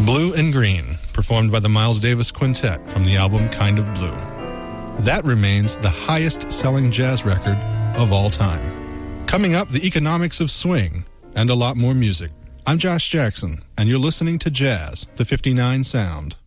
Blue and Green, performed by the Miles Davis Quintet from the album Kind of Blue. That remains the highest-selling jazz record of all time. Coming up, the economics of swing and a lot more music. I'm Josh Jackson, and you're listening to Jazz, the 59 Sound.